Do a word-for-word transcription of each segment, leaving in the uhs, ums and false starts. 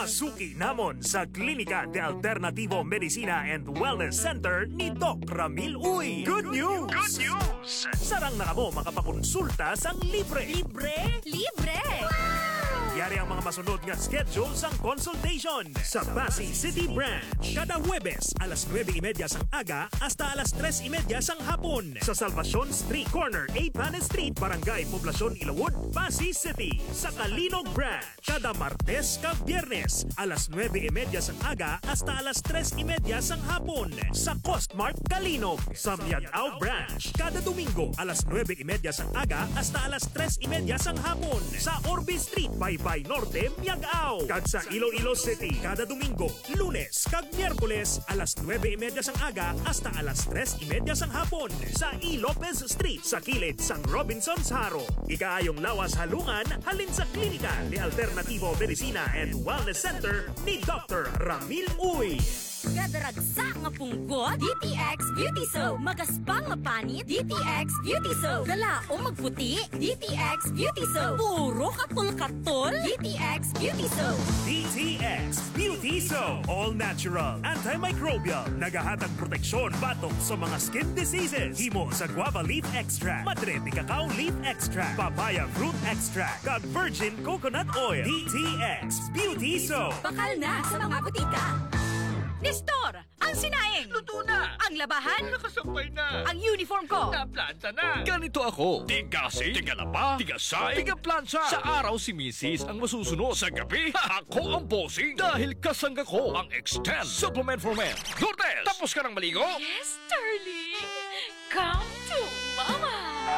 Pasuki namon sa Klinika de Alternativo Medicina and Wellness Center ni Doc Ramil Uy. Good news! Good news! Sarang na kamo makapakonsulta sang libre. Libre? Libre! Yari ang mga masunod nga schedule sang consultation sa Pasig City Branch. Kada Huwebes, alas nueve y media sang aga hasta alas tres y media sang hapon. Sa Salvacion Street Corner, eight Panes Street, Barangay Poblacion, Ilawod, Pasig City. Sa Kalinog Branch, kada Martes kag Biyernes, alas nueve y media sang aga hasta alas tres y media sang hapon. Sa Costmart Kalinog. Sa Miagao Branch, kada Domingo, alas nueve y media sang aga hasta alas tres y media sang hapon. Sa Orbi Street, Baybay Norte, Miagao. Kag sa Iloilo City, kada Domingo, Lunes kag Miyerkules, alas nueve y media sang aga hasta alas tres y media sang hapon. Sa E. Lopez Street, sa kilid sang Robinson's Haro. Ikaayong lawas halungan, halin sa Klinika de Alternativo Medicina and Wellness Center ni Doctor Ramil Uy. Kadaragsa nga punggot, D T X Beauty Soap. Magaspang nga panit, D T X Beauty Soap. Dala o magputi, D T X Beauty Soap. Puro kapul-katol, D T X Beauty Soap. D T X Beauty Soap. All natural, antimicrobial, nagahatag proteksyon batok sa mga skin diseases. Himo sa guava leaf extract, madre de cacao leaf extract, papaya fruit extract, kag virgin coconut oil. D T X Beauty Soap. Bakal na sa mga butika. Nestor, ang sinaing! Luto na! Ang labahan! Nakasampay na! Ang uniform ko! Naplanta na! Ganito ako. Tigasi, tigalaba, tigasay, tigaplansya. Sa araw si Missus ang masusunod. Sa gabi, ako ang bossing. Dahil kasangga ko ang Extend Supplement for Men. Lourdes, tapos ka ng maligo? Yes, darling. Come to Mama.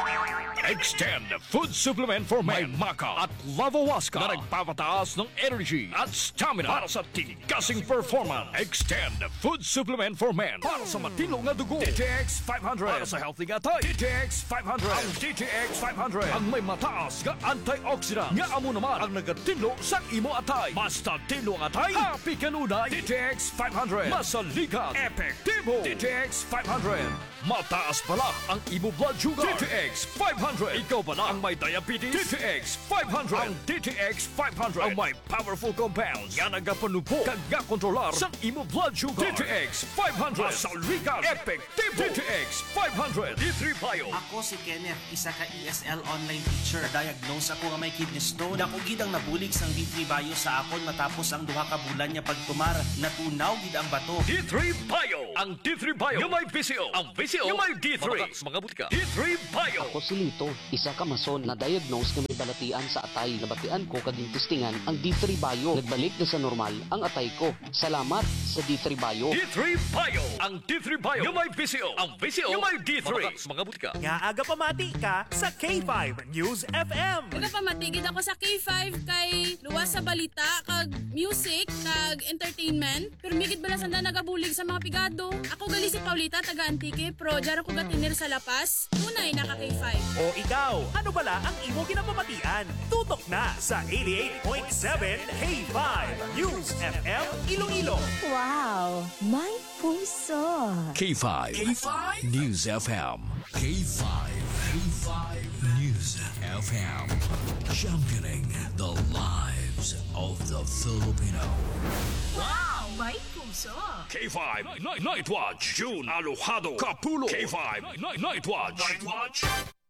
Extend Food Supplement for Men. May maca at lavawaska na nagpapataas ng energy at stamina para sa tigasing performance. Extend Food Supplement for Men para sa matilong na dugo. D T X five hundred para sa healthy gatay. D T X five hundred. Ang D T X five hundred ang may mataas nga antioxidant. Nga amo naman ang nagatinlo sa imo atay. Basta tinlo ang atay, happy kanunay. D T X five hundred. Masalikat, epektibo. D T X five hundred. Mataas pala ang imo blood sugar. D T X five hundred. Ikaw pala ang may diabetes. D T X five hundred. Ang D T X five hundred ang may powerful compounds nga nagapanupo kag kontrolar sa imo blood sugar. D T X five hundred. Masalikat, epektibo. D T X five hundred. D three Bio. Ako si Kenneth, isa ka E S L online teacher. Diagnose ako nga may kidney stone. Dako gid ang nabulig sang D three Bio sa akon matapos ang duha ka bulan niya pagtumar. Natunaw gid ang bato. D three Bio. Ang D three Bio yung may B C O. Ang B C O yung may D three. Mga butika. D three Bio. Ako si Lito, isa ka mason na diagnose nga may balatian sa atay. Nabatian ko kaging testingan ang D three Bio. Nagbalik na sa normal ang atay ko. Salamat sa D three Bio. D three Bio. Ang D three Bio yung may B C O. Ang B C O yung may D three. Mga butika. Nga aga pamati ka sa K five News F M. Aga pamatigid ako sa K five kay luwas sa balita, kag music, kag entertainment. Pero migid bala sanda nagabulig sa mga pigado. Ako gali si Paulita, taga Antique, pro dara ko gatinir sa Lapas. Tunay naka K five. O ikaw, ano bala ang imo ginapamatian? Tutok na sa eighty-eight point seven K five News F M Iloilo. Wow, may puso. K five. K five News F M. K five. K five News F M. Championing the lives of the Filipino. Wow, may puso. K five Night, Night Watch. June Alojado Capulo. K five Night, Night Watch. Night Watch.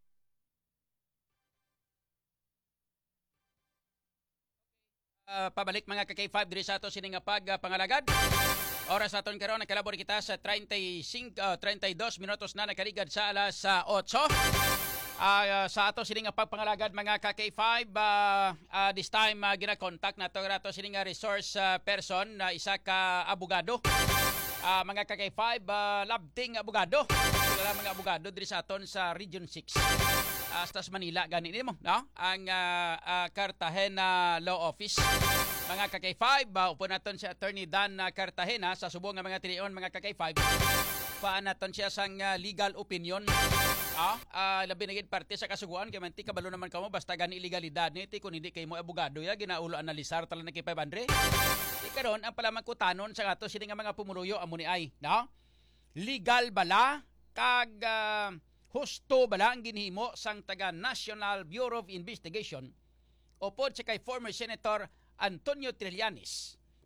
Uh, pabalik mga ka-K five diri sa ato sining nga pag uh, pangalagad. Oras aton karon nakalabor kita sa thirty-five, uh, thirty-two minutos na nakaligad sa alas uh, eight. Uh, sa ato sining nga pagpangalagad mga ka-K five, uh, uh, this time uh, gina-contact nato rato sining nga resource uh, person na uh, isa ka abogado. Uh, mga ka-K five, uh, labting abogado. Wala mga abogado diri sa aton sa Region six. Uh, sa Manila gani nimo, no? Ang uh, uh, Cartagena Law Office. Mga ka-K five, uh, upo naton si Attorney Dan uh, Cartagena sa subong nga mga tilion mga ka-K five. Paan naton siya sang uh, legal opinion. Ah, uh, labi na gid parte sa kasuguan kay manti kabalo naman kamo basta gani ilegalidad ni ti kun hindi kay mo abogado ya ginaulo analisar tala na kay five hundred. Di karon ang pala magkutanon sa ato sini nga mga pumuruyo amo ni ay, no? Legal bala kag uh, husto bala ang ginhimo sang taga National Bureau of Investigation o pod sa kay former Senator Antonio Trillanes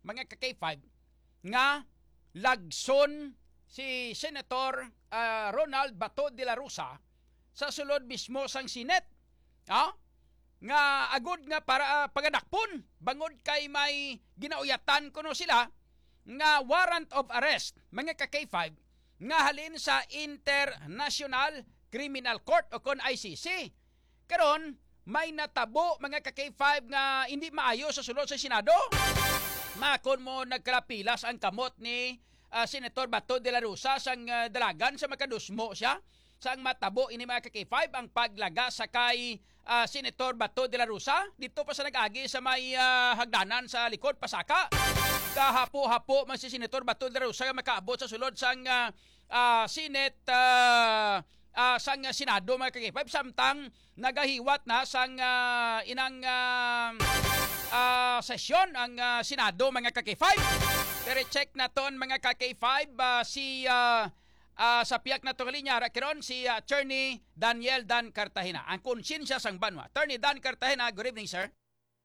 mga ka-K five, nga lagson si Senator uh, Ronald Bato de la Rosa sa sulod mismo sang Senate. Ah? Nga agud nga para uh, pagadakpon bangod kay may ginauyatan kuno sila nga warrant of arrest mga ka-K five nga halin sa International Criminal Court o kon I C C. Karon may natabo mga ka-K five nga hindi maayo sa sulod sa Senado. Makon mo nagkalapilas ang kamot ni uh, Senator Bato de la Rosa sang uh, dalagan sa makadusmo siya sang matabo ini mga ka-K five ang paglaga sa kay uh, Senator Bato de la Rosa dito pa sa nag-agi sa may uh, hagdanan sa likod pasaka. Kahapo-hapo man si Senator Bato de la Rosa nga makaabot sa sulod sang uh, uh, Senate uh, uh, sang uh, Senado mga ka-K five samtang nagahiwat na sang uh, inang uh, uh, sesyon ang uh, Senado mga ka-K five. Pero check na ton mga ka-K five uh, si uh, Uh, sa piyak na tungalinyara kiron si uh, Attorney Daniel Dan Cartagena, ang konsensya sang banwa. Attorney Dan Cartagena, good evening sir.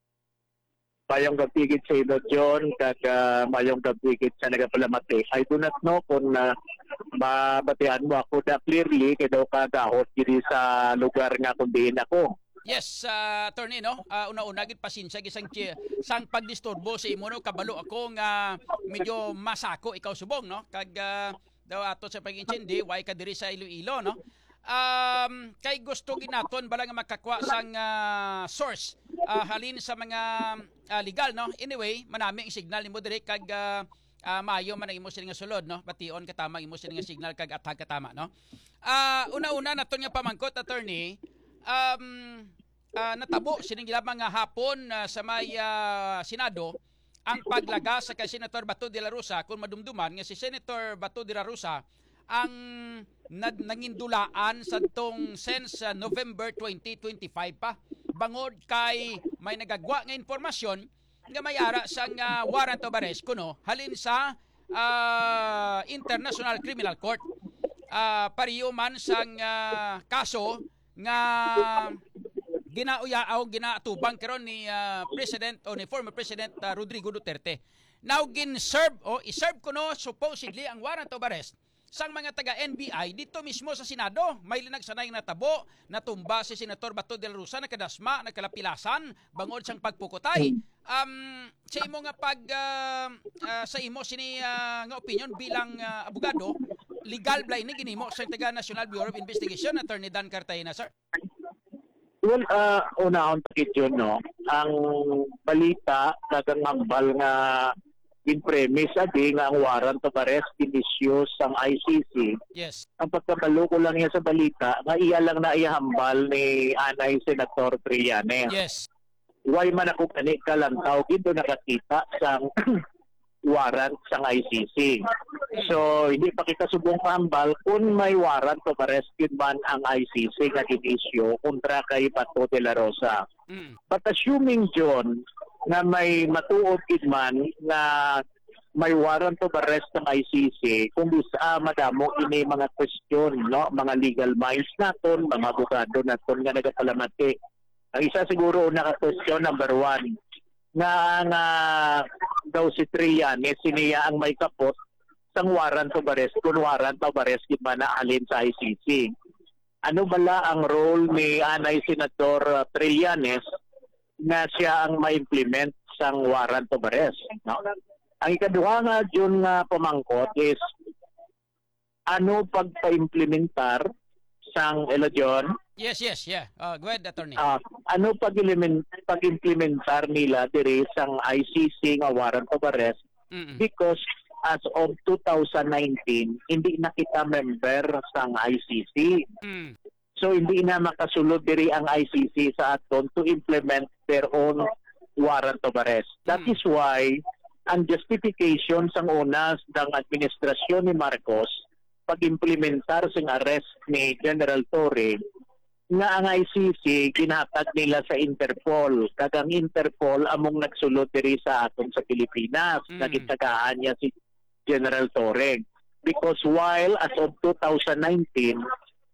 Mayong gabigit sa ilo John, kag uh, mayong gabigit sa nagapalamati. I do not know kung uh, mabatian mo ako na clearly kaya daw kagahot diri sa lugar nga kung diin ako. Yes, uh, attorney no. Uh, una-una gid pasensya gisang sang pagdisturbo sa imo no, kabalo ako nga medyo masako ikaw subong no. Kag uh, daw ato sa pag-intindi, why ka diri sa Iloilo, no? Um, kay gusto ginaton bala nga makakwa sang uh, source uh, halin sa mga uh, legal, no? Anyway, manami ang signal nimo diri kag uh, uh, maayo man ang imo sila nga sulod, no? Bation katama imo sila nga signal kag atag katama, no? Uh, una-una naton nga pamangkot, attorney, um, uh, natabo sining lamang nga hapon uh, sa may uh, Senado ang paglaga sa kay Senator Bato de la Rosa kung madumduman nga si Senator Bato de la Rosa ang nangindulaan sa tong since uh, November twenty twenty-five pa bangod kay may nagagwa nga informasyon nga may ara sang uh, warrant of arrest kuno halin sa uh, International Criminal Court. Uh, pariyo man sang uh, kaso nga ginauya o ginatubang karon ni uh, President o ni former President uh, Rodrigo Duterte. Now gin-serve o i-serve kuno supposedly ang warrant of arrest sang mga taga N B I dito mismo sa Senado. May linagsanay na tabo, natumba si Senator Bato de la Rosa, nakadasma, nakalapilasan, bangod sang pagpukutay. Um, sa imo nga pag, uh, uh, sa imo sini uh, nga opinion bilang uh, abogado, legal blind ni ginimo sa taga National Bureau of Investigation, Attorney Dan Cartagena, sir. Well, uh, una-on takit yun, no? Ang balita, kagang ambal nga in premise, adi nga ang warrant of arrest inisyo sang I C C. Yes. Ang pagkabalo ko lang yan sa balita, nga iya lang na ihambal ni Anay Senator Trillanes. Yes. Why man ako kani kalantaw, gito nakakita sang warrant sang I C C. So, hindi pa kita subong mahambal kung may warrant of arrest yun man ang I C C na inisyo kontra kay Bato de la Rosa. Mm. But assuming, John, na may matuod man na may warrant of arrest ng I C C, kung bisa madamo ini mga question, no? Mga legal minds naton, mga abogado naton nga nagapalamati. Ang isa siguro na ka-question, number one, nga nga daw si Trillanes siniya ang may kapot sang warrant of arrest kung warrant of arrest yun man na alin sa I C C. Ano bala ang role ni Anay Senator Trillanes na siya ang ma-implement sang warrant of arrest, no? Ang ikaduha nga dyan nga pamangkot is ano pagpa-implementar sang elo John? Yes, yes, yeah. Uh, go ahead, Attorney. Uh, ano pag-implementar nila diri sang I C C nga warrant of arrest? Mm-mm. Because as of two thousand nineteen, hindi na kita member sang I C C. Mm. So hindi na makasulod diri ang I C C sa aton to implement their own warrant of arrest. That Mm. is why ang justification sang unas ng administrasyon ni Marcos pag-implementar sang arrest ni General Torre nga ang I C C ginhatag nila sa Interpol. Kagang Interpol among nagsulod diri sa aton sa Pilipinas. Mm. Nagitagaan niya si General Torre. Because while as of two thousand nineteen,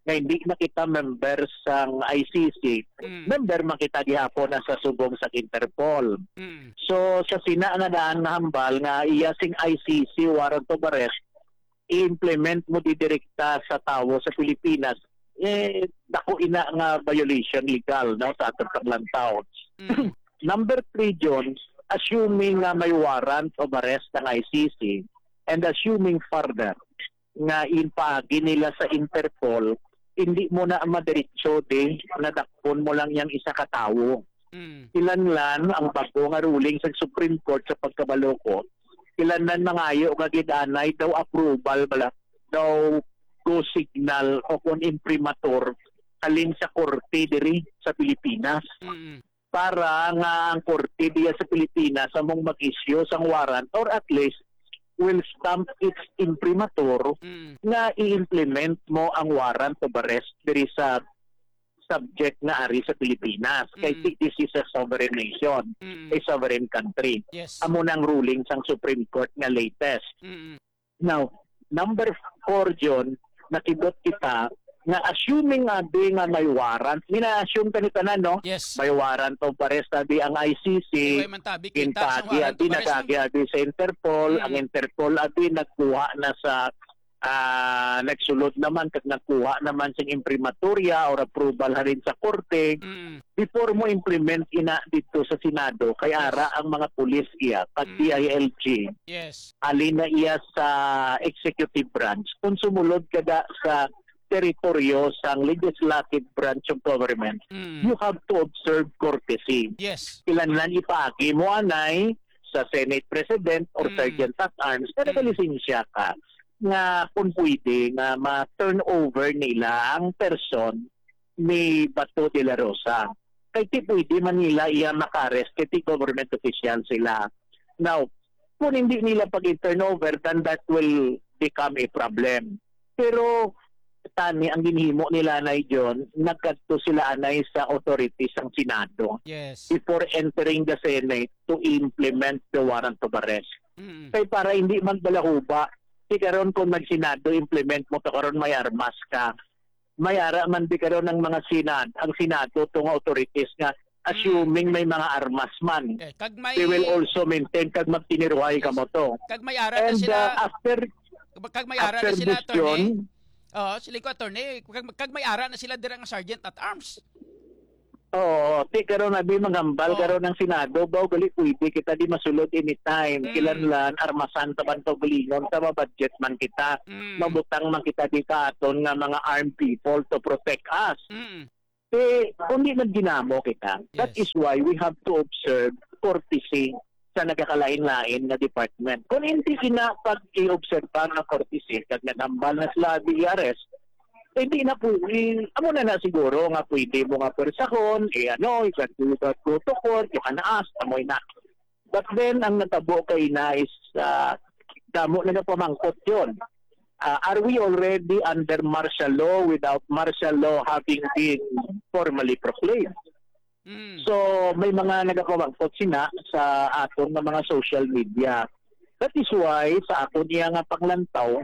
nga hindi na kita member sang I C C, Mm. member man kita gihapon na sa subong sa Interpol. Mm. So sa sina nga daan na hambal nga iya sing I C C warrant of arrest, i-implement mo di direkta sa tawo sa Pilipinas, eh dako ina nga violation legal no sa atong paglantaw. Mm. Number three, John, assuming na may warrant of arrest ng I C C and assuming further nga impagi nila sa Interpol, hindi mo na madiretso din na dakpon mo lang yung isa ka tawo. Mm. Ilanlan ang bago nga ruling sa Supreme Court sa pagkabalo ko, ilanlan mangayo nga gidanay daw approval bala daw go signal o kon imprimatur alin sa korte diri sa Pilipinas. Mm. Para nga ang korte diya sa Pilipinas among mag-issue sang warrant or at least will stamp its imprimatur Mm. na i-implement mo ang warrant of arrest diri sa subject na ari sa Pilipinas. Mm. Kay this is a sovereign nation, Mm. a sovereign country. Yes. Amo nang ruling sang Supreme Court nga latest. Mm. Now, number four, John, nakibot kita nga assuming nga di nga may warrant, mina-assume ka ni tanan, no? Yes. May warrant of arrest na di ang I C C, Iway man tabi kita sa impagi warrant ati of arrest. nagagi ati sa Interpol, Mm. ang Interpol ati nagkuha na sa ah, nagsulod naman kag nagkuha naman sing imprimaturya or approval rin sa korte. Mm. Before mo implement ina dito sa Senado, kay ara ang mga pulis iya, pag Mm. D I L G, Yes. alin na iya sa executive branch, kung sumulod kada sa teritoryo sang legislative branch of government, Mm. you have to observe courtesy. Yes. Ilanlan ipagi mo anay sa Senate President or Mm. Sergeant at Arms na Mm. nagalisensya ka nga kung pwede nga ma-turn over nila ang person ni Bato de la Rosa. Kaya ti pwede man nila iya maka-arrest kaya ti government official sila. Now, kung hindi nila pag-turn over, then that will become a problem. Pero tani ang ginhimo nila na John, nagkadto sila anay sa authorities ng Senado Yes. before entering the Senate to implement the warrant of arrest. Mm. Kaya para hindi magdalahuba, di karon kung mag-Senado implement mo to karon may armas ka. May ara man di karon ng mga Senado, ang Senado tong authorities nga assuming may mga armas man. Okay. Kag may They will also maintain kag magtiniruhay ka mo to. kag may ara na And sila. uh, after Kag may ara na after sila this, attorney. John, Oh, sila ko attorney. Kag, kag may ara na sila dira nga sergeant at arms. Oo, ti karon abi mangambal Oo. karon ng Senado baw gali pwede kita di masulod anytime. Mm. Kilanlan armasan ta man to gulingon ta budget man kita. Mm. Mabutang man kita di aton nga mga armed people to protect us. Mm. Eh kung di man ginamo kita, that Yes. is why we have to observe courtesy sa nagkakalain-lain na department. Kung hindi ina pag i-observe pa ng courtesy kag nagambal na sila di arrest, hindi na po, eh, amo na na siguro nga pwede mo nga persahon, eh ano, you can do that go to court, you can ask, amoy na. But then, ang natabo kay na is, uh, damo na na pamangkot yun. Uh, are we already under martial law without martial law having been formally proclaimed? Mm. So, may mga nagapamangkot sina sa aton nga mga social media. That is why, sa aton niya nga panglantaw,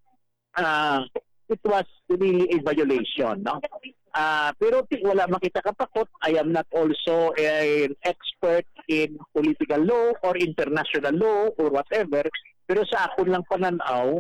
ah, it was really a violation, no? Ah, pero ti wala makita kapakot. I am not also an expert in political law or international law or whatever. Pero sa akon lang pananaw,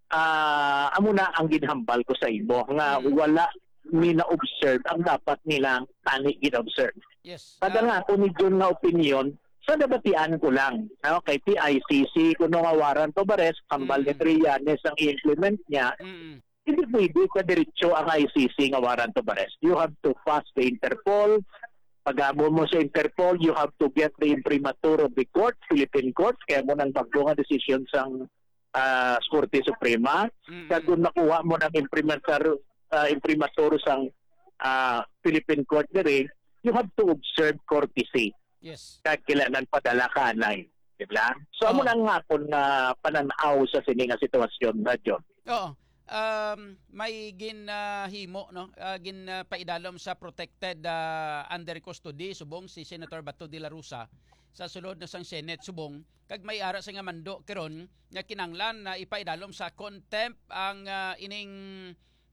ah, amo na ang ginhambal ko sa imo nga wala ni na-observe ang dapat nilang tani gin-observe. Yes. Kada Ah, nga ako ni John nga opinion, sa nabatian ko lang, no? Kay T I C C, kuno nga warrant of arrest, kambal Mm. ni Trillanes ang i-implement niya, mm. hindi pwede ka diretso ang I C C nga warrant of arrest. You have to pass the Interpol. Pag-amo mo sa Interpol, you have to get the imprimatur of the court, Philippine court, kaya mo nang bago nga decision sang uh, Korte Suprema. Mm. Kaya kung nakuha mo ng imprimatur, uh, imprimatur sang uh, Philippine court dere, you have to observe courtesy. Yes. Kaya kailangan padala ka anay. Diba? So, amo Oo. nang nga kung na pananaw sa sini nga sitwasyon na John. Oo. Um, may ginahimo no uh, gin uh, paidalom sa protected uh, under custody subong si Senator Bato de la Rosa sa sulod na sang Senate subong kag may ara sa nga mando karon nga kinanglan na ipaidalom sa contempt ang uh, ining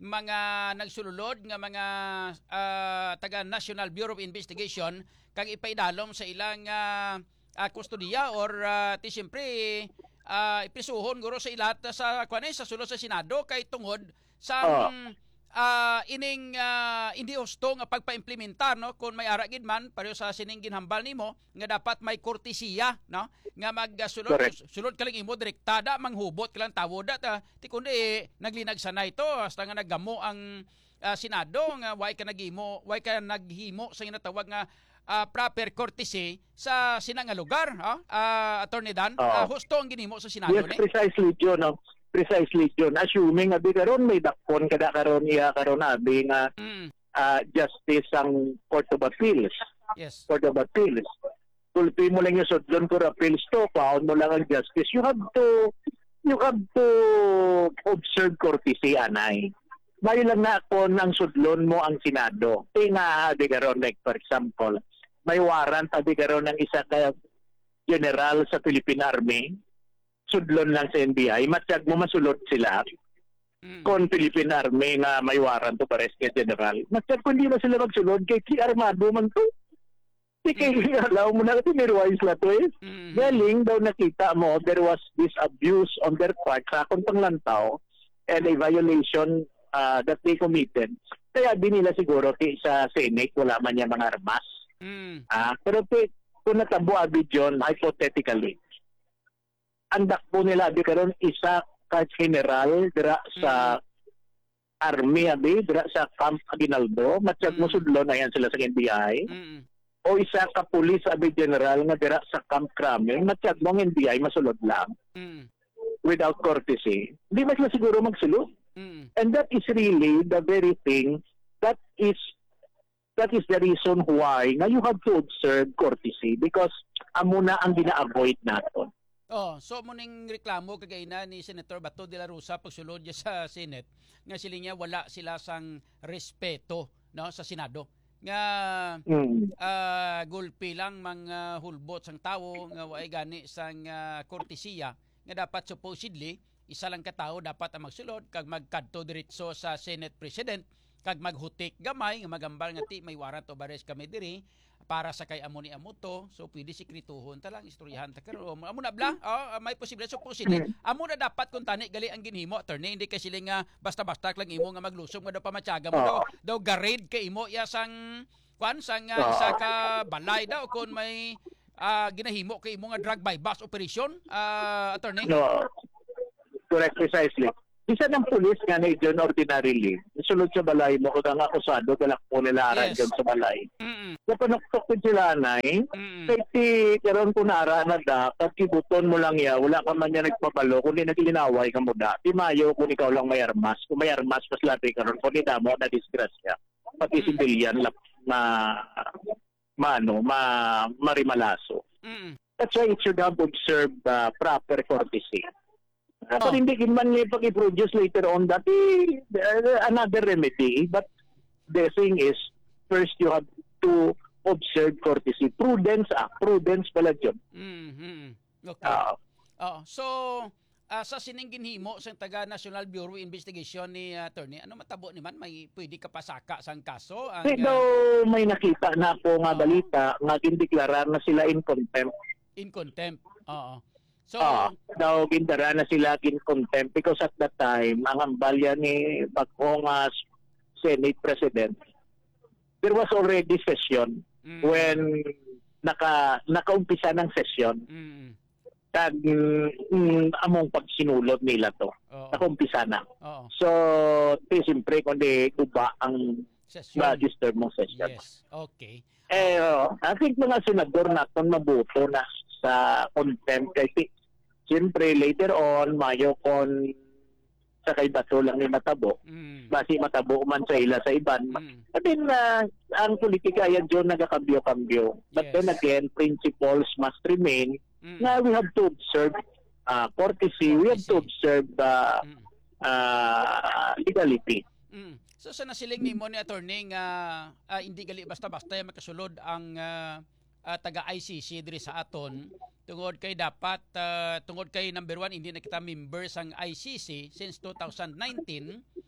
mga nagsululod nga mga uh, taga National Bureau of Investigation kag ipaidalom sa ilang uh, uh, kustodiya or uh, ti siyempre uh, iprisuhon guro sa ilat sa kuan sa sulod sa Senado kay tungod sa um, uh, ining uh, hindi husto nga pagpaimplementar no kung may ara gid man pareho sa sining ginhambal nimo nga dapat may kortesiya no nga magsulod uh, sulod kaling imo direktada manghubot kalang tawod ta ti kundi eh, naglinag sanay to hasta nga naggamo ang uh, Senado nga way ka naghimo way ka naghimo sa ginatawag nga uh, proper courtesy sa sinang nga lugar ha uh, Attorney Dan uh, husto ang ginhimo sa Senado yes, ni precisely yun no precisely yun assuming abi karon may dakpon kada karon iya karon abi nga mm. uh, justice ang Court of Appeals yes Court of Appeals tulpi mo lang yung sudlon Court of Appeals to paon mo lang ang justice you have to you have to observe courtesy anay bayo lang na kung ang sudlon mo ang Senado tinga abi karon like for example may warrant abi karon ng isa ka general sa Philippine Army sudlon lang sa N B I, matiyag mo masulot sila mm. kung Philippine Army na may warrant to pares kay General. Matiyag kung hindi na sila magsulod kay si Armado man to. Di kay mm. alaw mo na ito, mirwais la to eh. Mm. Galing daw nakita mo, there was this abuse on their part sa akong panglantaw and a violation uh, that they committed. Kaya di nila siguro kay sa Senate, wala man niya mga armas. Mm. Ah, pero kung natabo abi John, hypothetically, andak po nila abi karon isa ka general dira sa mm-hmm. army abi dira sa Camp Aguinaldo matiyag mo mm-hmm. sudlon ayan sila sa N B I mm-hmm. o isa ka pulis abi general nga dira sa Camp Crame matiyag mo ang N B I masulod lang mm-hmm. without courtesy di mas siguro magsulod mm-hmm. and that is really the very thing that is that is the reason why na you have to observe courtesy because amo na ang gina-avoid naton. Oh, so muning reklamo kagay na ni Senator Bato de la Rosa pagsulod niya sa Senate nga sila niya wala sila sang respeto no sa Senado nga mm. uh, gulpi lang mga hulbot sang tawo nga way gani sang uh, kortesiya nga dapat supposedly isa lang ka tawo dapat ang magsulod kag magkadto diretso sa Senate President kag maghutik gamay nga magambal nga ti may warrant of arrest kami diri para sa kay amo ni amuto so pwede sikrituhon ta lang istoryahan ta karon amo na bla oh, may posibilidad so posible amo na dapat kun tani gali ang ginhimo attorney hindi kay sila nga basta-basta lang imo nga maglusog nga daw pamatyaga mo oh. daw daw garade kay imo ya sang kwan sang uh, oh. isa ka balay daw kun may uh, ginahimo kay imo nga drug by bus operation uh, attorney no correct precisely isa ng pulis nga na dyan ordinarily, isulod sa balay mo kung ang akusado, galak po nila aran yes. dyan sa balay. Mm-mm. Napanoktok ko sila, Nay, kay ti karon ko nara na da, at kibuton mo lang ya, wala ka man niya nagpapalo, kung di naglinaway ka mo da, ti mayo kung ikaw lang may armas, kung may armas, mas lati karon kung di mo na disgrasya, pati mm-mm. civilian, ma, maano, ma, marimalaso. Mm-mm. That's why it should have observed uh, proper courtesy. Uh, oh. Pero hindi man niya pag-i-produce later on that eh, another remedy. But the thing is, first you have to observe courtesy. Prudence ah. Prudence pala yun. Mm-hmm. Okay. Uh, oh. So, uh, sa siningin himo sa taga National Bureau of Investigation ni uh, attorney, ano matabo ni man? May pwede ka pasaka sang kaso? Ang, eh, daw may nakita na po nga balita nga gindeklarar na sila in contempt. In contempt? Oo. So, uh, daw gindara na sila in contempt because at that time, ang ambalya ni bagong uh, Senate President, there was already session mm. when naka nakaumpisa ng session. Mm. Tag mm, among pagsinulod nila to. Oh. Nakaumpisa na. Oh. So, eh, siyempre kundi guba ang ma-disturb mong session. Yes. Okay. Eh, oh, I think mga senador natin mabuto na sa contempt kasi siyempre later on mayo kon sa kay Bato lang ni matabo mm. basi matabo man sa ila sa iban mm. at then uh, ang politika yan dyan nagakambyo-kambyo but yes. then again principles must remain mm. na we have to observe uh, courtesy we have to observe uh, mm. uh, legality mm. So sa nasiling ni mo ni attorney nga uh, hindi gali basta-basta makasulod ang uh, uh, taga I C C diri sa aton tungod kay dapat uh, tungod kay number one hindi na kita members ang I C C since two thousand nineteen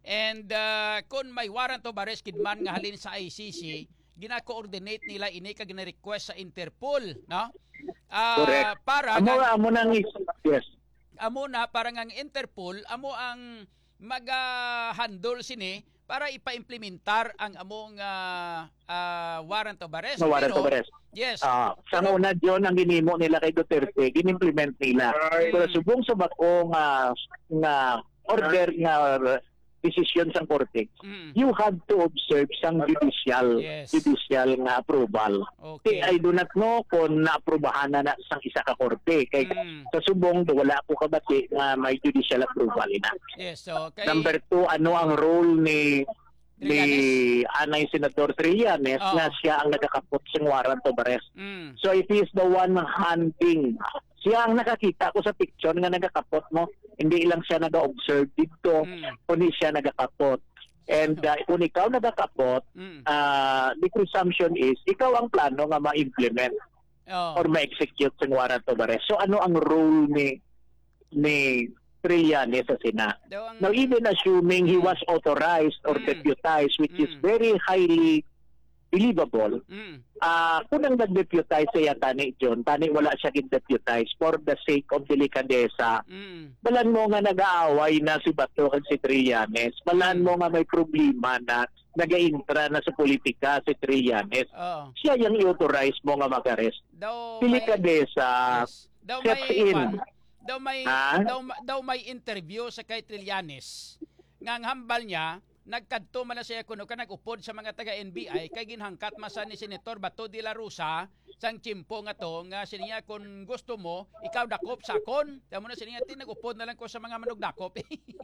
And uh, kung may warrant of arrest kidman nga halin sa I C C, gina-coordinate nila ini kag gina-request sa Interpol, no? Uh, Correct. Para Amo nga- amo nang is- yes. amo na para nga ang Interpol amo ang mag-handle sini para ipa-implementar ang among uh, uh, warrant of arrest. No warrant Pero- of arrest. Yes. Ah, sa una diyon ang ginimo nila kay Duterte, ginimplement nila. Pero subong sa bako nga nga order nga decision sang korte, Mm. you have to observe sang judicial Yes. judicial nga approval. Okay. I do not know kung naaprubahan na na sang isa ka korte kay Mm. sa subong do wala ko kabati nga may judicial approval na. Yes. So, kay Number two, ano ang role ni ni Anay Senador Trillanes Oo. na siya ang nagakapot sa warrant of arrest. Mm. So if he is the one hunting, siya ang nakakita ko sa picture nga nagakapot mo. Hindi lang siya nag-observe dito, Mm. kundi siya nagakapot. And uh, kung ikaw nagakapot, Mm. uh, the presumption is ikaw ang plano nga ma-implement Oh. or ma-execute sa warrant of arrest. So ano ang role ni ni Trillanes sa Sena? Daw ang- Now, even assuming he was authorized or Mm. deputized, which is Mm. very highly believable, Mm. ah kung ang nag-deputize siya tani John, tani wala siya gin-deputize for the sake of delikadesa. Mm. Balan mo nga nag-aaway na si Bato kag si Trillanes. Balan Mm. mo nga may problema na nag-intra na sa politika si Trillanes. Oh. Siya yung i-authorize mo nga mag-arrest. Daw may- Delikadesa, Yes. Daw steps may in. kwan, daw may Ha? daw, daw may interview sa kay Trillanes. Nga ang hambal niya nagkadto man na siya kuno ka nag-upod sa mga taga N B I kay ginhangkat masan ni Senator Bato de la Rosa sang chimpo nga to nga siniya kung gusto mo ikaw dakop sa kon tamo na siniya tin nag-upod na lang ko sa mga manok dakop.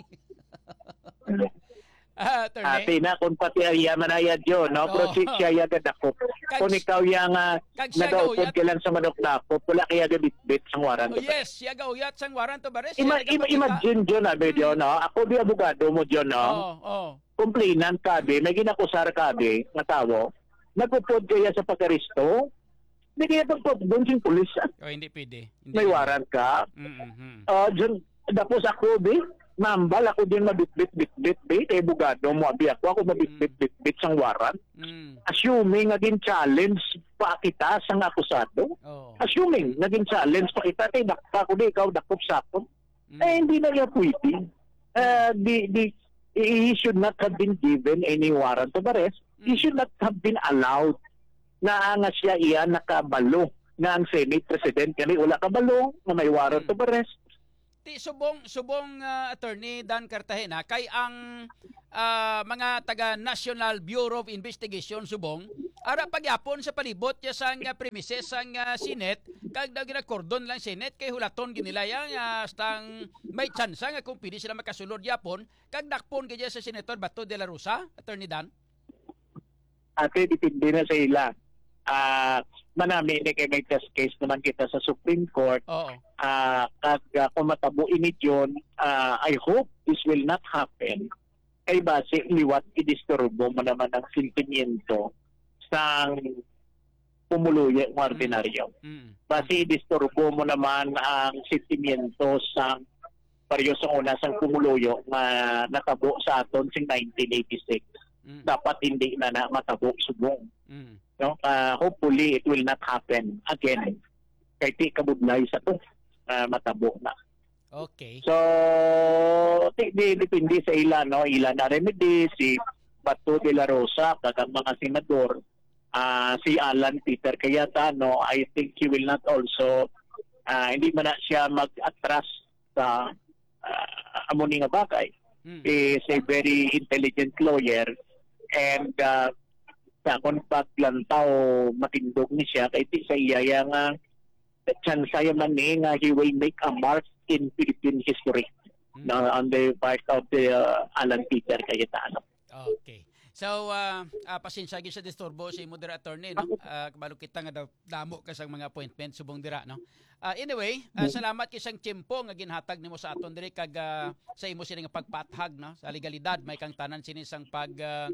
Ah, attorney. Ati na kung pati ariya manayad yun, no? Pero Oo. si siya yaga dakop. Kag- Kung ikaw yung uh, kag siya nag-upod gauyat- ka lang sa manok dakop, wala kaya gabit-bit sa warrant. Oh yes, siya gauyat sang warrant of arrest. Ima, siya ima, nagpakita. imagine dyan, abi, mm. no? Ako di abogado mo dyan, no? Oh, oh. Complainant ka, abi, may ginakusar ka, abi, nga tao. Nag-upod kaya sa pag-aristo, hindi kaya pagpod doon siyang pulis. ah. Oh, hindi pwede. Hindi May pwede. warrant ka. Mm-hmm. Uh, dyan, tapos ako, abi, nambal ako din mabit-bit-bit-bit, eh, abogado mo, abi, ako, ako mabit-bit-bit-bit sang warrant. Mm. Assuming naging challenge pa kita sang akusado. Oh. Assuming naging challenge pa kita, eh, dakpa ko di, ikaw dakop sa ako. Mm. Eh, hindi na niya pwede. Uh, di, di, he should not have been given any warrant of arrest. He Mm. should not have been allowed na nga siya iya nakabalo na ang Senate President kani wala kabalo na may warrant Mm. of arrest. Ti subong subong uh, attorney Dan Cartagena kay ang uh, mga taga National Bureau of Investigation subong ara pagyapon sa palibot ya sang uh, premises sang uh, Senate kag daw ginakordon lang Senate kay hulaton ginilaya nga stang may chance nga kung pili sila makasulod yapon kag dakpon kay sa Senator Bato de la Rosa, attorney Dan. Ate, dipindi na sa ila. Ah, manami ni kay may test case naman kita sa Supreme Court. Oo. Ah, kag uh, kung matabo ini yun, ah, I hope this will not happen. Kay base liwat idisturbo mo naman ang sentimiento sang pumuluya ng ordinaryo. Mm. Base idisturbo mo naman ang sentimiento sang paryo sa una sang pumuluyo nga natabo sa aton sing nineteen eighty-six. Mm. Dapat hindi na na matabo subong. Mm. No? Uh, hopefully it will not happen again. Kay ti kabudlay sa to uh, matabo na. Okay. So ti di depende sa ila no, ila na remedy si Bato de la Rosa kag ang mga senador, ah, si Alan Peter Cayetano, I think he will not also ah, hindi man na siya mag-atras sa uh, amo ni nga bagay. Mm. He is a very intelligent lawyer and uh, sa kung paglantaw matindog ni siya kay ti sa iya nga chance saya man ni nga he will make a mark in Philippine history Mm. na on the part of the uh, Alan Peter Cayetano. Okay. So, uh, uh, pasensya gyud sa disturbo si Modera Attorney, no? Uh, kabalo kita nga daw- damo ka sang mga appointment subong dira, no? Uh, anyway, uh, salamat kisang tiyempo nga ginhatag nimo sa aton diri kag uh, sa imo sini nga pagpathag, no? Sa legalidad may kang tanan sini sang pag uh,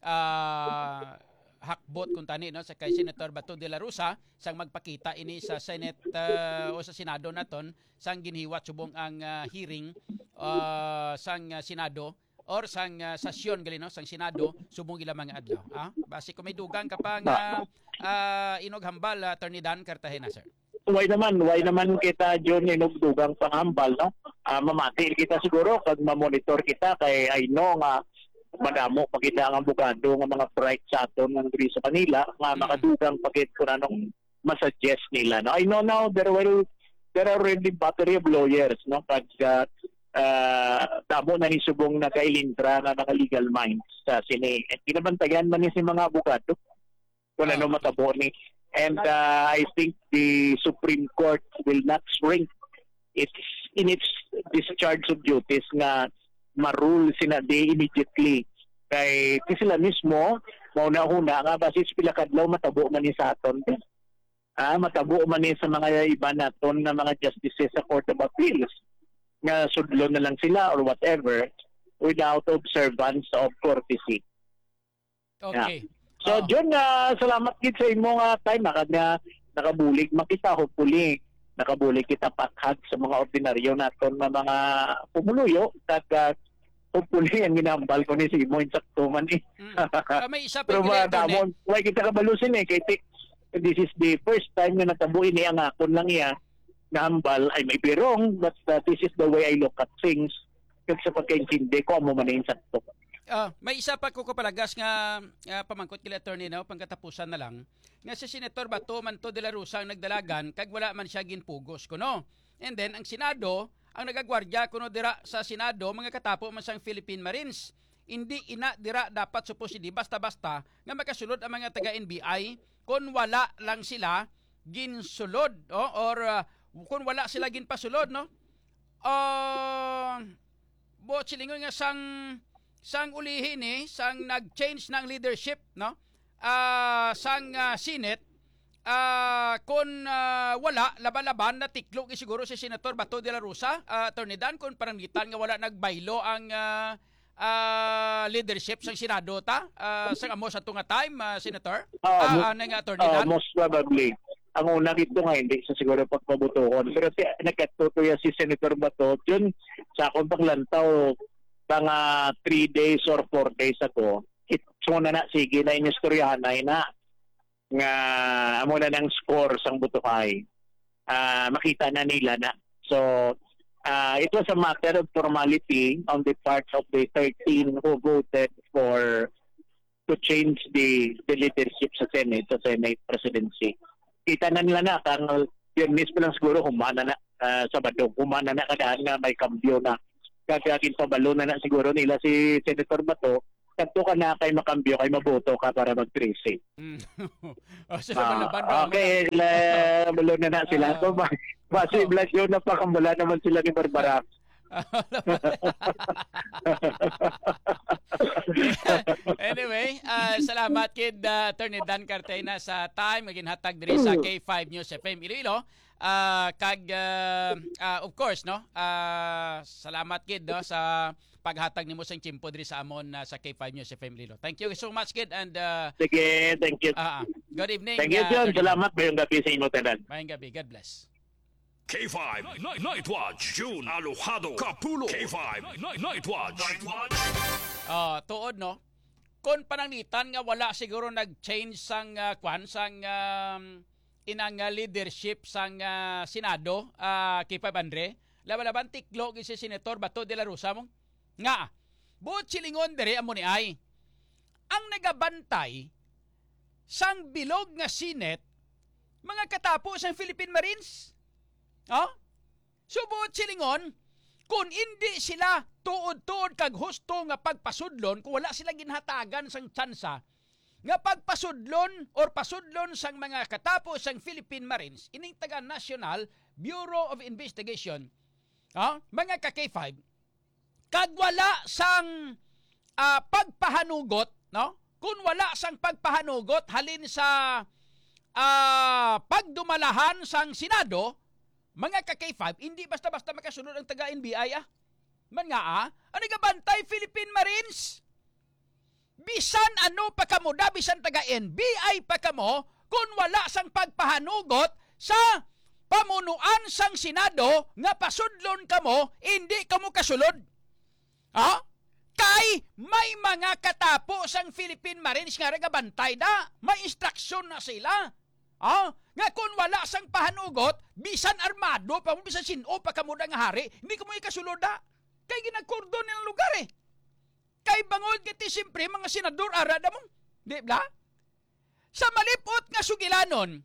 uh, hakbot kung tani, no, sa kay Senator Bato de la Rosa sang magpakita ini sa Senate uh, o sa Senado naton sang ginhiwat subong ang uh, hearing uh, sang uh, Senado or sang uh, sasyon gali no sang Senado subong ila mga adlaw. Ah, basi kung may dugang ka pa nga uh, inog hambal uh, Attorney Dan Cartagena, sir. Why naman, why naman kita John inugdugang panghambal, no? Uh, mamati kita siguro pag ma-monitor kita kay I know nga madamo pakita ang abogado nga mga bright sa aton ng diri sa Manila nga Mm. makadugang pakit ko nanong masuggest nila, no? I know now there will there are already battery of lawyers, no? Pag uh, uh, damo na ni subong nakailindra nga mga legal minds sa sine. At kinabantayan man ni si mga abogado kung ano matabo ni. And uh, I think the Supreme Court will not shrink its in its discharge of duties nga marule sina di immediately kay kasi sila mismo mauna-una nga basis pila kadlaw matabo man ni sa aton. Ah, matabo man ni sa mga iba naton na mga justices sa Court of Appeals nga sudlo na lang sila or whatever without observance of courtesy. Okay. So, Oh. John, uh, salamat gid sa imo nga time nakag nga nakabulig makita hopefully nakabulig kita pakhag sa mga ordinaryo naton nga mga pumuluyo kag uh, hopefully ang ginambal ko ni Simo insakto man eh. Mm. Uh, may isa pa Pero gali, mga Attorney. damon, why kita kabalusin eh kay ti- this is the first time na natabuin ni ang akon lang iya na hambal ay may birong but uh, this is the way I look at things kag sa pagkaintindi ko amo man eh insakto. Ah, may isa pa ko kapalagas nga uh, pamangkot kila Attorney no pangkatapusan na lang nga si Senator Bato Manto de la Rosa ang nagdalagan kag wala man siya ginpugos kuno. And then ang Senado ang nagagwardya kuno dira sa Senado mga katapo man sang Philippine Marines. Hindi ina dira dapat supposedly basta-basta nga makasulod ang mga taga N B I kung wala lang sila ginsulod oh, or uh, kung wala sila ginpasulod no. Uh, bo silingon nga sang sang ulihin eh, sang nag-change ng leadership, no? Ah, sang uh, Senate, ah, kung uh, wala, laban-laban na tiklo siguro si Senator Bato de la Rosa, uh, Attorney Dan, kung parangitan nga wala nagbaylo ang uh, uh, leadership sang Senado ta, uh, sang amo sa tunga time, uh, Senator, Ah, uh, uh, nga Attorney Uh, Dan. most probably. Ang una dito nga, hindi sa siguro pagpabutuhon. Pero si, nagkatutuya si Senator Bato, yun sa akong paglantaw, mga three days or four days ago, itso na na, sige na inistoryahan na ina nga amo na ng score sang butuhay. Uh, makita na nila na. So, uh, it was a matter of formality on the part of the thirteen who voted for to change the, the leadership sa Senate, sa Senate presidency. Kita na nila na, kang yun mismo lang siguro humana na uh, Sabado, humana na kadaan nga may kambyo na kagagin pabalo na na siguro nila si Senator Bato, kadto ka na kay makambyo, kay maboto ka para mag-trace. Mm. oh, so, Ah, laban ba? okay, la, balo na na sila. So, ma- possible yun na pakambala naman sila ni Barbara. Anyway, uh, salamat kid uh, Attorney Dan Cartagena sa time maging hatag diri sa K five News F M Iloilo. Uh, kag uh, uh, of course no. Uh, salamat kid no sa paghatag nimo sang chimpo diri sa amon uh, sa K five News F M Iloilo. Thank you so much kid and uh, Sige, thank you. uh, good evening. Thank you, uh, John. Attorney. Salamat ba yung gabi sa inyo, Tanan? Mayang gabi. God bless. K five Night, Night Watch. June Alojado Capulo. K five Night, Night Watch. Night Watch. Ah, tuod no. Kon pananglitan nga wala siguro nag-change sang uh, kwan sang um, inang uh, leadership sang uh, Senado, uh, K five Andre. Laban-laban tiklo gi si Senator Bato de la Rosa mo. Nga. Buot silingon dere amo ni ay. Ang nagabantay sang bilog nga Senate mga katapo sang Philippine Marines. Oh? So buot silingon kung hindi sila tuod-tuod kag husto nga pagpasudlon, kung wala sila ginhatagan sang tsansa nga pagpasudlon or pasudlon sang mga katapo sang Philippine Marines ining taga National Bureau of Investigation, ah, mga ka K five, kag wala sang uh, pagpahanugot, no? Kung wala sang pagpahanugot halin sa uh, pagdumalahan sang Senado, mga ka K five, hindi basta-basta makasunod ang taga N B I ah. Man nga ah, ang nagabantay Philippine Marines. Bisan ano pa kamo, da bisan taga N B I pa kamo, kung wala sang pagpahanugot sa pamunuan sang Senado nga pasudlon kamo, hindi kamo kasulod. Ha? Kay may mga katapos ang Philippine Marines nga gabantay na. May instruksyon na sila. Ah, nga kung wala sang pahanugot, bisan armado pa mo, bisan sino pa kamo nga hari, hindi ko mo ikasulod na. Kay ginagkordon ng lugar eh. Kay bangod kiti siyempre mga senador arada mo. Di ba? Sa malipot nga sugilanon,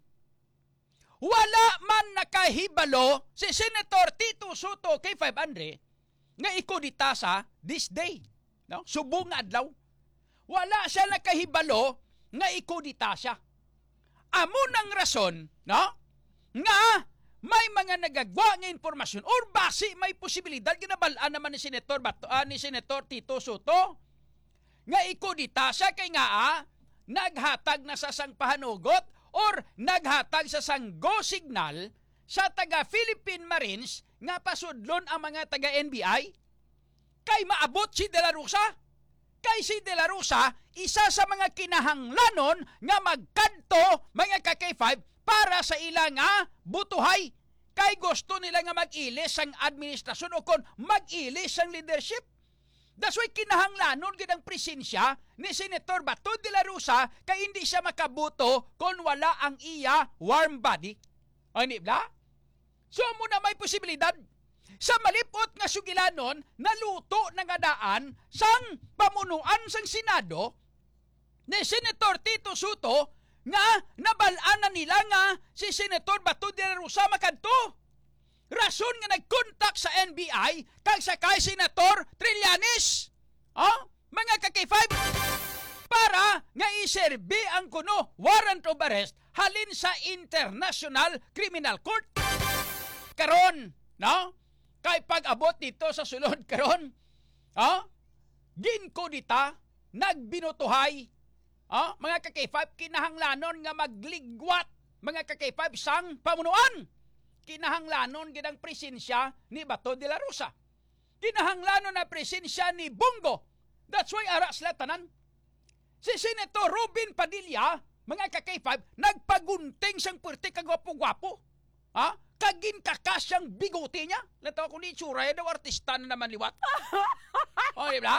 wala man nakahibalo si Senator Tito Soto kay five hundred nga ikodita sa this day. No? Subong nga adlaw. Wala siya nakahibalo nga ikodita siya. Amo nang rason, no? Nga may mga nagagwa nga informasyon or basi may posibilidad ginabalaan naman ni Senator Bato, uh, ni Senator Tito Soto nga ikodita siya kay nga ah, naghatag na sa sang pahanugot or naghatag sa sang go signal sa taga Philippine Marines nga pasudlon ang mga taga N B I kay maabot si De La Rosa. Kay si De La Rosa, isa sa mga kinahanglanon nga magkanto mga ka K five para sa ilang nga butuhay. Kay gusto nila nga mag-ilis ang administrasyon o kon mag-ilis ang leadership. That's why kinahanglanon gid ang presensya ni Senator Bato de la Rosa kay hindi siya makabuto kung wala ang iya warm body. Ani ba? So muna may posibilidad sa malipot nga sugilanon naluto na nga daan sang pamunuan sang Senado ni Senator Tito Soto nga nabalaan na nila nga si Senator Bato de la Rosa makadto. Rason nga nagkontak sa N B I kag sa kay Senator Trillanes. Oh, mga ka K five para nga iserbi ang kuno warrant of arrest halin sa International Criminal Court. Karon, no? Kay pag-abot dito sa sulod karon, ah, ginkodita, nagbinutuhay, ah, mga ka K five, kinahanglanon nga magligwat, mga ka K five, sang pamunuan. Kinahanglanon gid ang presensya ni Bato de la Rosa. Kinahanglanon na presensya ni Bongo. That's why ara sila tanan. Si Senator Robin Padilla, mga ka K five, nagpagunting sang puwerte kag gwapo-gwapo. Ha? Kagin kakasyang bigote niya. Lato ako ni Churay daw artista na naman liwat. O, diba?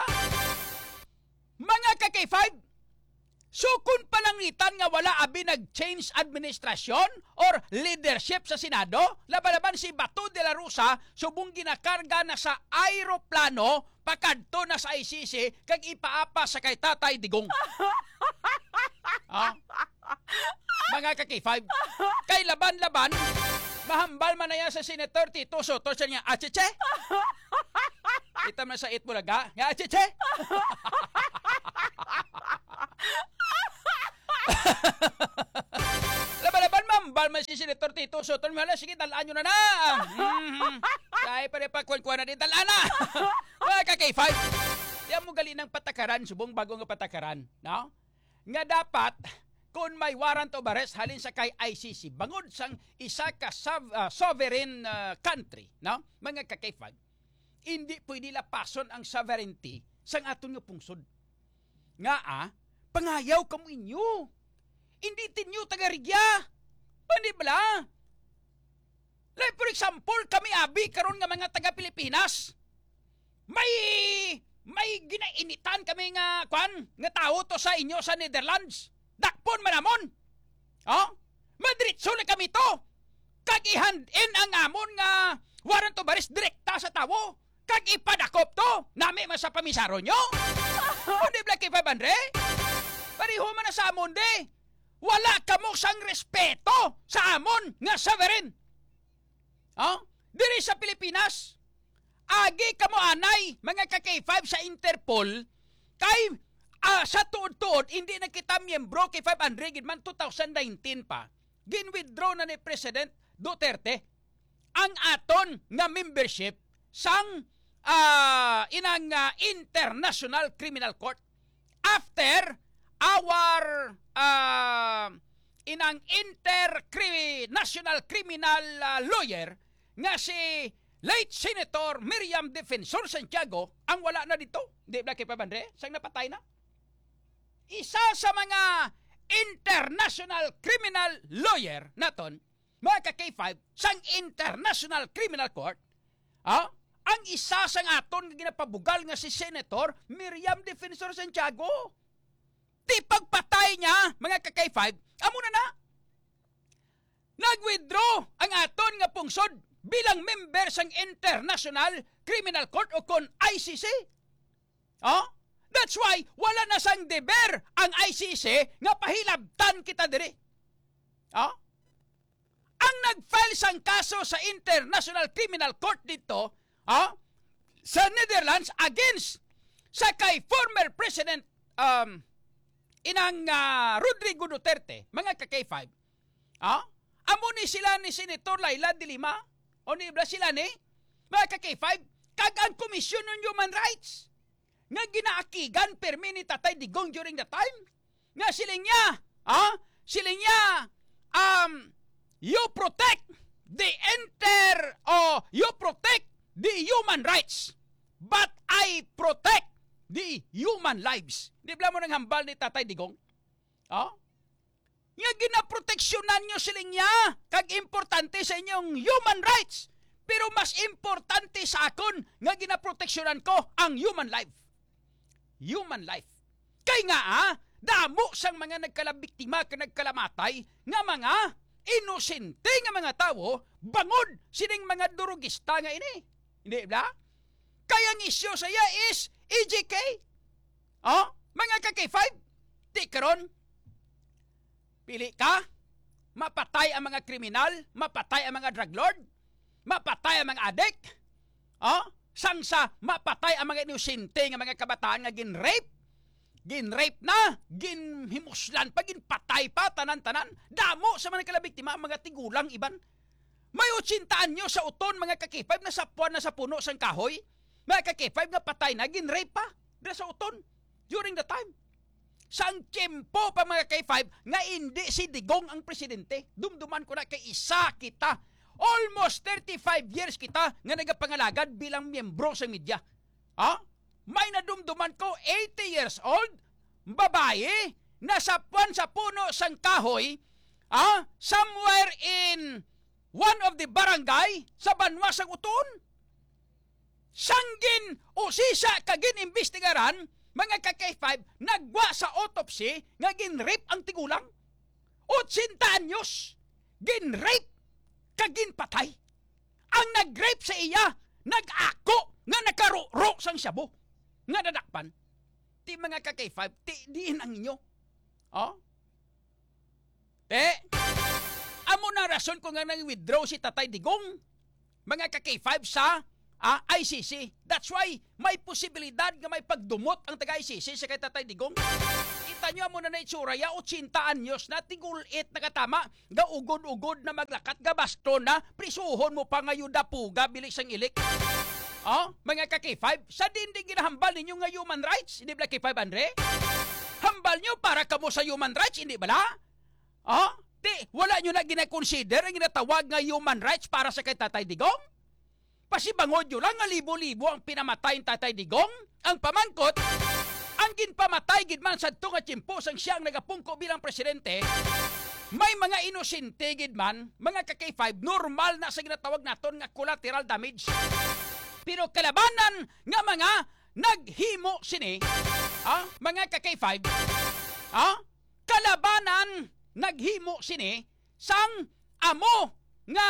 Mga ka K five, so kung palangitan nga wala abi nag-change administrasyon or leadership sa Senado, laban-laban si Bato de la Rosa subong ginakarga na sa aeroplano pakadto na sa I C C kag ipaapa sa kay Tatay Digong. Ah? Mga ka K five, kay laban-laban mahambal man na yan sa Senator Tito Soto sa niya, achiche? Kita man sa Itbulaga, nga achiche? Laban-laban mahambal man si Senator Tito Soto, wala, sige, talaan nyo na na. Mm-hmm. Kaya pa rin pagkuhan-kuhan na din, talaan na. Mga ka K five, yan mo gali ng patakaran, subong bagong patakaran, no? Nga dapat, kung may warrant of arrest halin sa kay I C C, bangod sang isa ka sov- uh, sovereign uh, country, no? Mga ka K five, hindi pwede lapason ang sovereignty sang aton nga pungsod. Nga ah, pangayaw kamo inyo. Hindi tinyo taga-rigya. Hindi bala? Like for example, kami abi karon nga mga taga-Pilipinas. May may ginainitan kami nga kwan, nga tao to sa inyo sa Netherlands. Dakpon manamon. Oh? Madritso na kami to. Kag i-hand-in ang amon nga warrant of arrest direkta sa tawo. Kag ipadakop to. Nami man sa pamisaro nyo. Hindi Blacky five hundred? Pariho man na sa amon de. Wala kamo sang respeto sa amon nga sovereign. Oh? Diri sa Pilipinas. Agi kamo anay mga ka K five sa Interpol kay Ah, sa tuod-tuod, hindi na kita miyembro kay five hundred man two thousand nineteen pa. Gin-withdraw na ni President Duterte ang aton nga membership sang uh, inang uh, International Criminal Court after our uh, inang International Criminal uh, Lawyer nga si late Senator Miriam Defensor Santiago ang wala na dito. Di ba kay five hundred? Sang napatay na? Isa sa mga international criminal lawyer naton, mga ka K five, sang International Criminal Court, ah, ang isa sang aton nga ginapabugal nga si Senator Miriam Defensor Santiago. Ti pagpatay niya, mga kakay five, amo na na. Nag-withdraw ang aton nga pungsod bilang member sang International Criminal Court o kon I C C. Oh? That's why wala na sang deber ang I C C nga pahilabtan kita diri. Oh? Ang nag-file sang kaso sa International Criminal Court dito, oh, sa Netherlands against sa kay former President um, inang uh, Rodrigo Duterte, mga ka-K five, ah, amo ni sila ni Senator Laila de Lima, o ni Bla sila ni, mga ka-K five, kag ang Commission on Human Rights, nga ginaakigan permi ni Tatay Digong during the time, nga siling niya, ah, siling niya, um, you protect the enter, or you protect the human rights, but I protect the human lives. Di ba mo nang hambal ni Tatay Digong? Oh? Nga ginaproteksyonan nyo siling niya, kag importante sa inyong human rights. Pero mas importante sa akon, nga ginaproteksyonan ko ang human life. Human life. Kay nga ah, damo sang mga nagkalabiktima ka nagkalamatay, nga mga inosente nga mga tao, bangod sining mga durugista nga ini. Hindi ba? Kaya ang isyo saya is E J K. Oh, mga ka-K five, di karon, pili ka, mapatay ang mga kriminal, mapatay ang mga drug lord, mapatay ang mga adik, oh, sangsa, mapatay ang mga inosente nga mga kabataan nga gin-rape, gin-rape na, gin-himuslan pa, gin-patay pa, tanan-tanan, damo sa mga kalabiktima, mga tigulang iban. May otsintaan nyo sa uton, mga ka-K five, na sapuan na sa puno sang kahoy, mga ka-K five nga patay na, gin-rape pa, dira sa uton, during the time. Sang tiyempo pa mga K five, nga hindi si Digong ang presidente. Dumduman ko na kay isa kita. Almost thirty-five years kita nga nagapangalagad bilang miyembro sa media. Ha? May nadumduman ko, eighty years old, babae, nasapuan sa puno sang kahoy, ha? Somewhere in one of the barangay sa Banwa sang uton. Sanggin o sisa kagin imbestigaran, mga ka-K five, nagwa sa autopsy nga gin-rape ang tigulang. Otsinta anyos, gin-rape kagin patay. Ang nag-rape sa iya, nag-ako nga nakaruro sang syabo, nga nadakpan. Ti mga ka-K five, ti diin ang inyo. Oh? Eh, amo na rason ko nga nang-withdraw si Tatay Digong, mga ka-K five sa Ah, I C C. That's why may posibilidad nga may pagdumot ang taga-I C C sa kay Tatay Digong. Kita nyo mo na na itsura ya, eighty anyos na tigulit na katama, ga ugod-ugod na maglakat, ga baston na, prisuhon mo pa ngayon da puga, bilis ang ilik. Oh, mga ka-K five, sa din din ginahambal ninyo nga human rights, hindi ba K five, Andre? Hambal nyo para kamo sa human rights, hindi ba la? Oh, di, wala nyo na ginakonsider ang ginatawag nga human rights para sa kay Tatay Digong? Pasibangod nyo lang nga libo-libo ang pinamatay ng Tatay Digong. Ang pamangkot, ang ginpamatay gidman sa tunga tiyempo sang siyang nagapungko bilang presidente, may mga inosente gidman, mga ka-K five, normal na sa ginatawag naton nga collateral damage. Pero kalabanan nga mga naghimo sini, ah, mga ka-K five, ah, kalabanan naghimo sini sang amo nga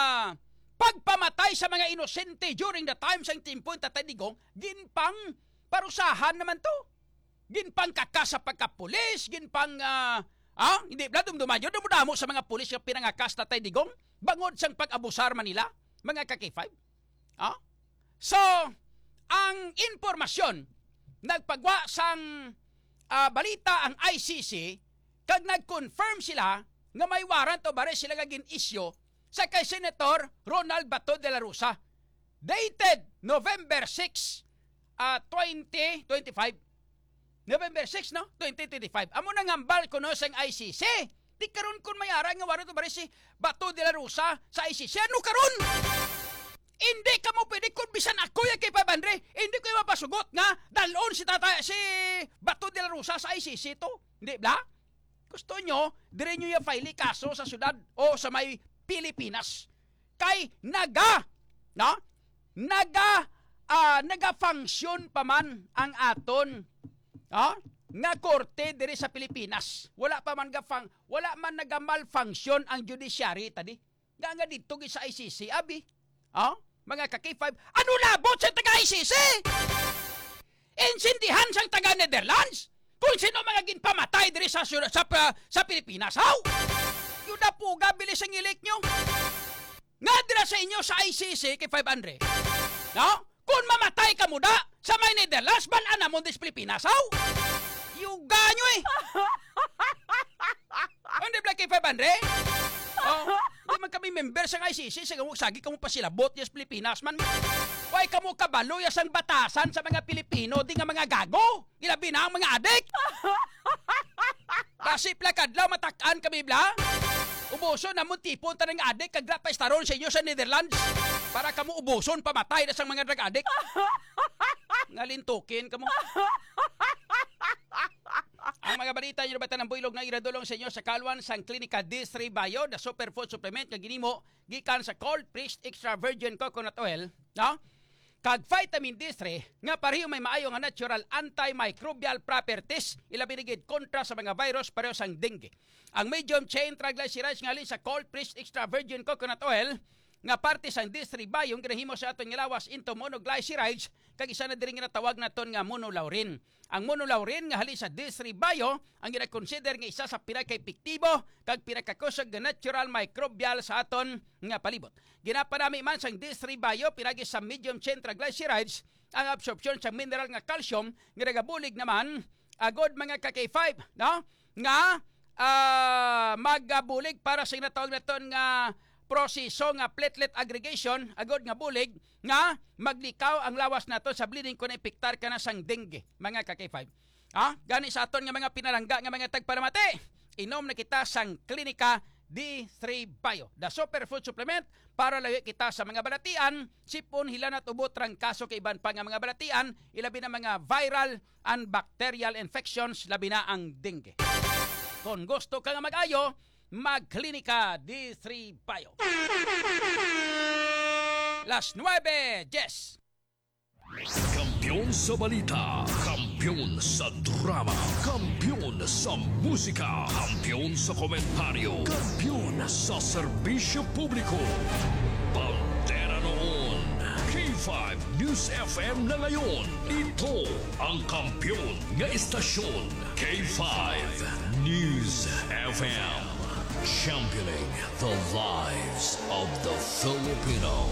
pagpamatay sa mga inosente during the time sang timpo ng Tatay Digong, ginpang parusahan naman to. Ginpang kakas sa pagkapulis, ginpang, uh, ah, hindi, dumduman yun, dumudamo sa mga pulis yung pinangakas Tatay Digong, bangod sang pag-abusar Manila, mga ka-K five. Ah? So, ang informasyon, nagpagwa sang uh, balita ang I C C, kag nag-confirm sila, nga may warrant o bare sila nga gin-issue, sa kay Senator Ronald Bato de la Rosa, dated November sixth, uh, twenty twenty-five. November sixth, no? twenty twenty-five. Amo nang hambal ko no sang I C C. Di karon kun may ara nga warrant bari si Bato de la Rosa sa I C C. Ano karon? Hindi ka mo pwede kun bisan ako ya kay Pabandre. Hindi ko mapasugot nga dalon si tata si Bato de la Rosa sa I C C to. Hindi ba? Gusto nyo, dire nyo yung file kaso sa syudad o sa may Pilipinas. Kay naga, no? naga uh, naga-function pa man ang aton ah, nga korte diri sa Pilipinas. Wala pa man gafang, wala man naga-malfunction ang judiciary tadi. Nga nga dito sa I C C abi. Ah, mga ka K five, ano labot sa taga I C C? Insindihan sang taga Netherlands. Kung sino mga ginpamatay diri sa sa, sa, sa Pilipinas. How? Yung napuga bilis ang ilik nyo. Nga dira sa inyo sa I C C kay five hundred. No? Kung mamatay ka muda sa may Netherlands, banan mo dis Pilipinas. How? Yuga nyo eh. Hindi ba kay five hundred? Oh, di man kami member sa I C C. Sige mo, sagi ka mo pa sila bot yes Pilipinas man. Why ka mo kabalo yasang batasan sa mga Pilipino di nga mga gago? Ilabi na ang mga adik. Kasi plakadlaw matakaan kami bla. Ubuson na mo tipon ta ng adik kagla pa istaron sa inyo sa Netherlands. Para kamo ubuson pamatay na sang mga drug addict. Ngalintukin kamo. Ang mga balita nyo ba ng builog na iradulong sa inyo sa Kalwan sang Klinika D three Bio, the superfood supplement nga ginimo gikan sa cold pressed extra virgin coconut oil, no? Kag vitamin D three nga pareho may maayo nga natural antimicrobial properties ilabi gid kontra sa mga virus pareho sang dengue. Ang medium chain triglycerides nga sa cold pressed extra virgin coconut oil nga parte sang D three Bio nga ginahimo sa aton nga lawas into monoglycerides kag isa na diri nga natawag naton nga monolaurin. Ang monolaurin nga hali sa D three Bio ang gina-consider nga isa sa pinaka-epektibo kag pinakakusog nga natural microbial sa aton nga palibot. Ginapanami man sang D three Bio pinagi sa medium chain triglycerides ang absorption sa mineral nga calcium nga nagabulig naman agod mga ka K five, no? Nga uh, magabulig para sa natawag naton nga proseso nga platelet aggregation agod nga bulig nga maglikaw ang lawas nato sa bleeding kung epektar ka na sang dengue mga ka K five. Ah, gani sa aton nga mga pinarangga nga mga tagparamate. Inom na kita sang Klinika D three Bio, the superfood supplement para lagi kita sa mga balatian, sipon, hilan at ubot rang kaso kay iban pa nga mga balatian, ilabi na mga viral and bacterial infections, labi na ang dengue. Kung gusto ka nga mag-ayo, mag-Klinika D three Bio. Las nueve, Jess. Kampiyon sa balita, kampiyon sa drama, kampiyon sa musika, kampiyon sa komentaryo, kampiyon sa serbisyo publiko. Pantera noon, K five News F M na ngayon. Ito ang kampiyon nga istasyon, K five News F M. Championing the lives of the Filipino.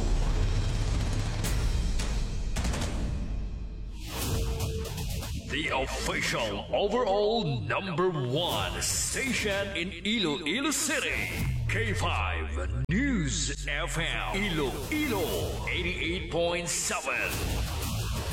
The official overall number one station in Iloilo City. K five News F M. Iloilo eighty-eight point seven.